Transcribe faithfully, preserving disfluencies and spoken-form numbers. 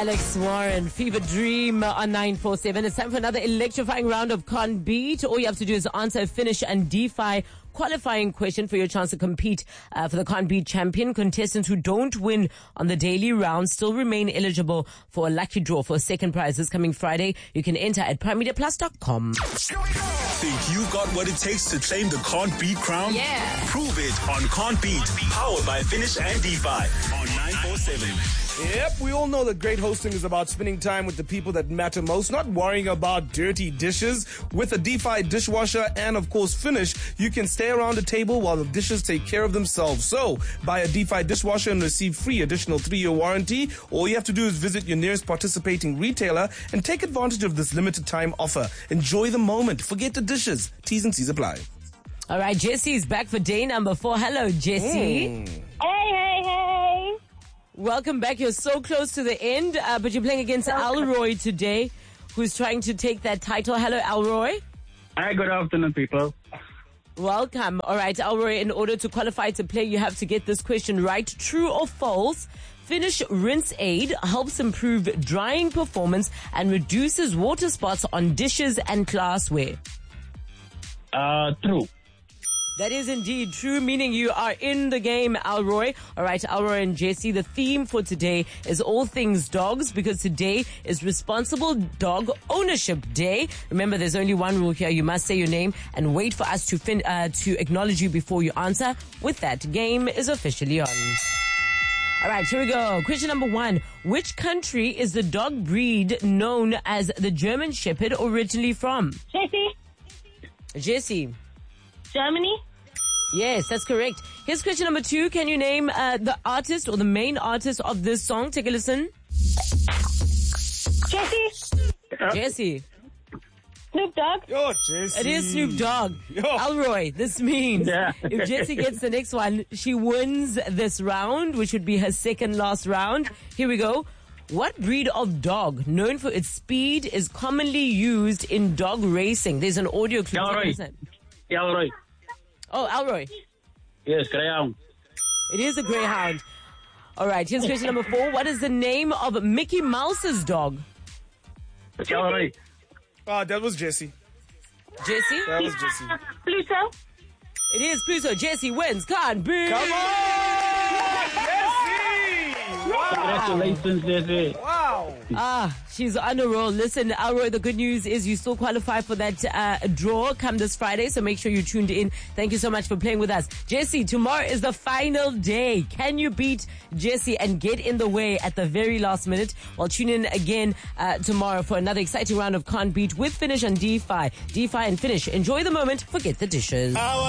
Alex Warren, Fever Dream on nine four seven. It's time for another electrifying round of Can't Beat. All you have to do is answer, finish, and defy qualifying question for your chance to compete uh, for the Can't Beat champion. Contestants who don't win on the daily round still remain eligible for a lucky draw for a second prize this coming Friday. You can enter at prime media plus dot com. Think you've got what it takes to claim the Can't Beat crown? Yeah. Prove it on Can't Beat, powered by Finish and Defy on nine four seven. Yep, we all know that great hosting is about spending time with the people that matter most, not worrying about dirty dishes. With a Defy dishwasher and, of course, Finish, you can stay around the table while the dishes take care of themselves. So, buy a Defy dishwasher and receive free additional three-year warranty. All you have to do is visit your nearest participating retailer and take advantage of this limited time offer. Enjoy the moment. Forget the dishes. T's and C's apply. All right, Jessie is back for day number four. Hello, Jessie. Mm. Hey, hey, hey. Welcome back. You're so close to the end, uh, but you're playing against Alroy today, who's trying to take that title. Hello, Alroy. Hi, good afternoon, people. Welcome. All right, Alroy, in order to qualify to play, you have to get this question right. True or false? Finish Rinse Aid helps improve drying performance and reduces water spots on dishes and glassware. Uh, true. That is indeed true, meaning you are in the game, Alroy. All right, Alroy and Jessie, the theme for today is all things dogs, because today is Responsible Dog Ownership Day. Remember, there's only one rule here. You must say your name and wait for us to fin- uh, to acknowledge you before you answer. With that, game is officially on. All right, here we go. Question number one. Which country is the dog breed known as the German Shepherd originally from? Jessie, Jessie. Germany. Yes, that's correct. Here's question number two. Can you name uh, the artist or the main artist of this song? Take a listen. Jessie, Jessie. Snoop Dogg. Yo, Jessie. It is Snoop Dogg. Yo. Alroy, this means Yeah. if Jessie gets the next one, she wins this round, which would be her second last round. Here we go. What breed of dog, known for its speed, is commonly used in dog racing? There's an audio clip. Take a Alroy. listen. Alroy. Oh, Alroy. Yes, Greyhound. It is a greyhound. All right, here's question number four. What is the name of Mickey Mouse's dog? Alroy. Ah, that was Jessie. Jessie? That was Jessie. Pluto. It is Pluto. Jessie wins. Can't be. Come on! Jessie! Wow! Congratulations, Jessie. Wow! Ah, she's on a roll. Listen, Alroy, the good news is you still qualify for that uh, draw come this Friday, so make sure you tuned in. Thank you so much for playing with us. Jessie, tomorrow is the final day. Can you beat Jessie and get in the way at the very last minute? Well, tune in again uh, tomorrow for another exciting round of Can't Beat with Finish and Defy. Defy and Finish. Enjoy the moment. Forget the dishes.